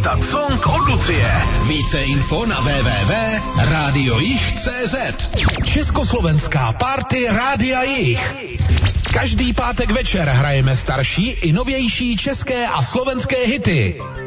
chytat song od Lucie. Více info na www.radiojich.cz. Československá party Rádia Jich. Každý pátek večer hrajeme starší i novější české a slovenské hity.